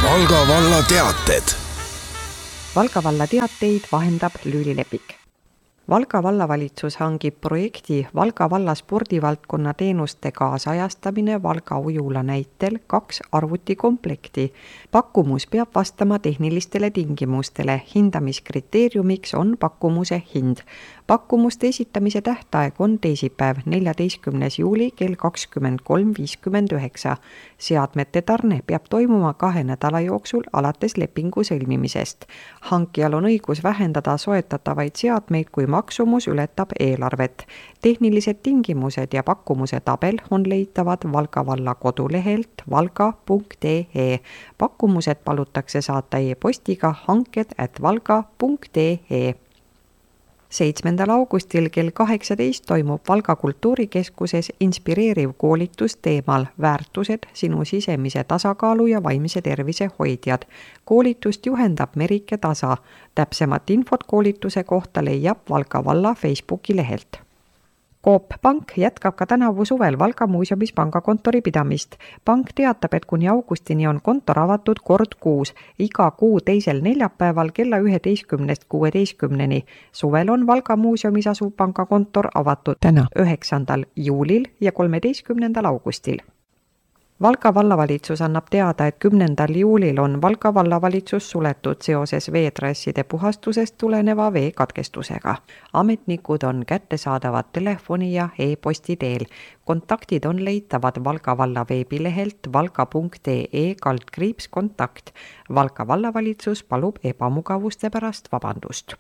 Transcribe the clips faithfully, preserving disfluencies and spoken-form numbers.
Valga valla teated. Valga valla teateid vahendab Lüüli Lepik. Valga vallavalitsus hangib projekti Valga valla spordivaldkonna teenuste kaasajastamine Valga ujula näitel kaks arvutikomplekti. Pakkumus peab vastama tehnilistele tingimustele. Hindamiskriteeriumiks on pakkumuse hind. Pakkumuste esitamise tähtaeg on teisipäev, neljateistkümnes juuli kell kakskümmend kolm viiskümmend üheksa. Seadmete tarne peab toimuma kahe nädala jooksul alates lepingu sõlmimisest. Hankijal on õigus vähendada soetatavaid seadmeid, kui maksumus ületab eelarvet. Tehnilised tingimused ja pakkumuse tabel on leitavad Valga valla kodulehelt valga punkt ee. Pakkumused palutakse saata e-postiga hanked at valga punkt ee. seitsmendal augustil kell kaheksateist toimub Valga kultuurikeskuses inspireeriv koolitus teemal väärtused, sinu sisemise tasakaalu ja vaimse tervise hoidjad. Koolitust juhendab Merike Tasa. Täpsemat infot koolituse kohta leiab Valga valla Facebooki lehelt. Coop Pank jätkab ka tänavu suvel Valga muuseumis pangakontori pidamist. Pank teatab, et kuni augustini on kontor avatud kord kuus, iga kuu teisel neljapäeval kella üheteistkümnest kuueteistkümneni. Suvel on Valga muuseumis asuv pangakontor avatud täna üheksandal juulil ja kolmeteistkümnendal augustil. Valga vallavalitsus annab teada, et kümnendal juulil on Valga vallavalitsus suletud seoses veetrasside puhastusest tuleneva veekatkestusega. Ametnikud on kättesaadavad telefoni ja e-posti teel. Kontaktid on leitavad Valga valla veebilehelt valga punkt ee kaldkriips kontakt. Valga vallavalitsus palub ebamugavuste pärast vabandust.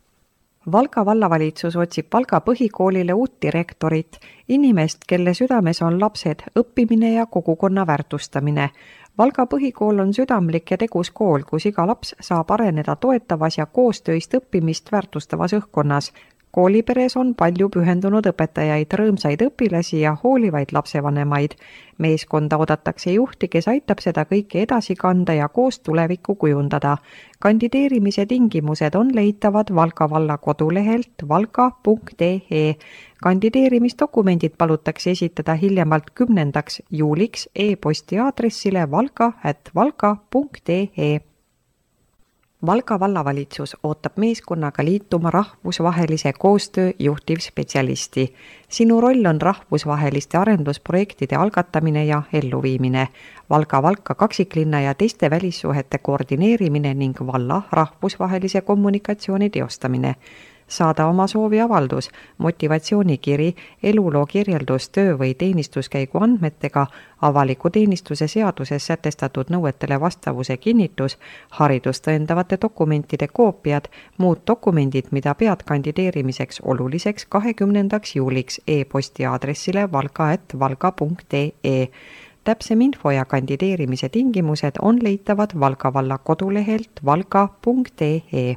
Valga vallavalitsus otsib Valga põhikoolile uut direktorit, inimest, kelle südames on lapsed, õppimine ja kogukonna väärtustamine. Valga põhikool on südamlik ja tegus kool, kus iga laps saab areneda toetavas ja koostöist õppimist väärtustavas õhkkonnas. Kooliperes on palju pühendunud õpetajaid, rõõmsaid õpilasi ja hoolivaid lapsevanemaid. Meeskonda oodatakse juhti, kes aitab seda kõike edasi kanda ja koos tulevikku kujundada. Kandideerimise tingimused on leitavad Valga valla kodulehelt valga punkt ee. Kandideerimisdokumendid palutakse esitada hiljemalt kümnendaks juuliks e-posti aadressile valga at valga punkt ee. Valga vallavalitsus ootab meeskonnaga liituma rahvusvahelise koostöö juhtivspetsialisti. Sinu roll on rahvusvaheliste arendusprojektide algatamine ja elluviimine, Valga Valka kaksiklinna ja teiste välissuhete koordineerimine ning valla rahvusvahelise kommunikatsiooni teostamine. Saada oma sooviavaldus, motivatsioonikiri, eluloo kirjeldus töö- või teenistuskäigu andmetega, avaliku teenistuse seaduses sätestatud nõuetele vastavuse kinnitus, haridust tõendavate dokumentide koopiad, muud dokumendid, mida pead kandideerimiseks oluliseks kahekümnendaks juuliks e-posti aadressile valga at valga punkt ee. Täpsem info ja kandideerimise tingimused on leitavad Valga valla kodulehelt valga punkt ee.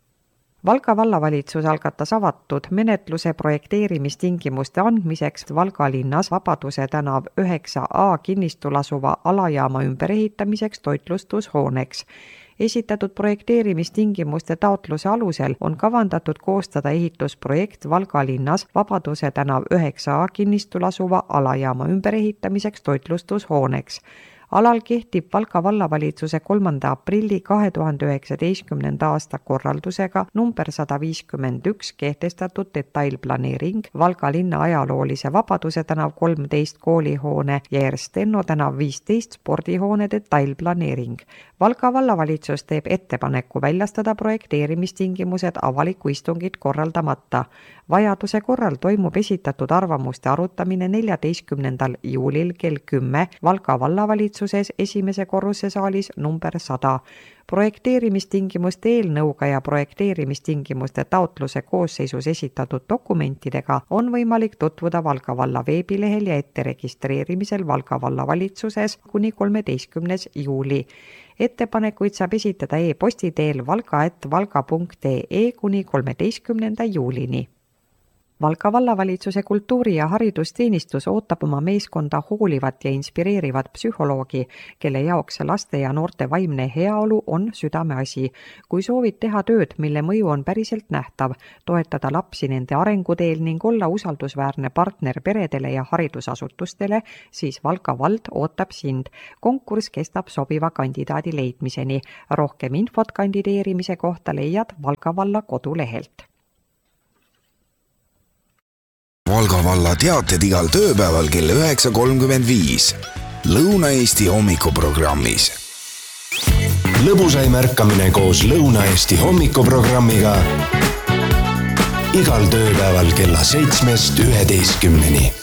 Valga vallavalitsus algatas avatud menetluse projekteerimistingimuste andmiseks Valga linnas Vabaduse tänav üheksa A kinnistul asuva alajaama ümberehitamiseks toitlustushooneks. Esitatud projekteerimistingimuste taotluse alusel on kavandatud koostada ehitusprojekt Valga linnas Vabaduse tänav üheksa A kinnistul asuva alajaama ümberehitamiseks toitlustushooneks. Alal kehtib Valga vallavalitsuse kolmanda aprilli kahe tuhande üheksateistkümnenda aasta korraldusega number sada viiskümmend üks kehtestatud detailplaneering Valga linna ajaloolise Vabaduse tänav kolmteist koolihoone ja Erstenno tänav viisteist spordihoone detailplaneering. Valga vallavalitsus teeb ettepaneku väljastada projekteerimistingimused avaliku istungit korraldamata. Vajaduse korral toimub esitatud arvamuste arutamine neljateistkümnendal juulil kell kümme Valga vallavalitsuses esimese korruse saalis number sada. Projekteerimistingimuste eelnõuga ja projekteerimistingimuste taotluse koosseisus esitatud dokumentidega on võimalik tutvuda Valga valla veebilehel ja etteregistreerimisel Valga vallavalitsuses kuni kolmeteistkümnes juuli. Ettepanekuid saab esitada e-posti teel valga at valga punkt ee kuni kolmeteistkümnenda juulini. Valga vallavalitsuse kultuuri- ja haridusteenistus ootab oma meeskonda hoolivat ja inspireerivat psühholoogi, kelle jaoks laste ja noorte vaimne heaolu on südameasi. Kui soovid teha tööd, mille mõju on päriselt nähtav, toetada lapsi nende arenguteel ning olla usaldusväärne partner peredele ja haridusasutustele, siis Valga vald ootab sind. Konkurss kestab sobiva kandidaadi leidmiseni. Rohkem infot kandideerimise kohta leiad Valga valla kodulehelt. Valga valla teated igal tööpäeval kell üheksa kolmkümmend viis. Lõuna-Eesti hommikuprogrammis. Lõbusaim ärkamine koos Lõuna-Eesti hommikuprogrammiga igal tööpäeval kella seitsmest üheteistkümneni.